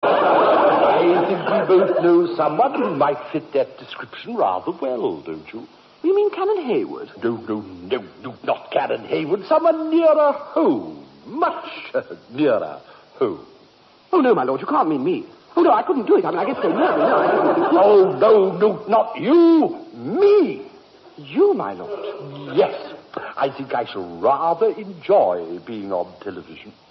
I think we both know someone who might fit that description rather well, don't you? You mean Canon Hayward? No, not Canon Hayward. Someone nearer home. Much nearer home. Oh, no, my lord, you can't mean me. Oh, no, I couldn't do it. I mean, I get so nervous. No, I couldn't. Oh, no, not you. Me. You, my lord? Yes. I think I shall rather enjoy being on television.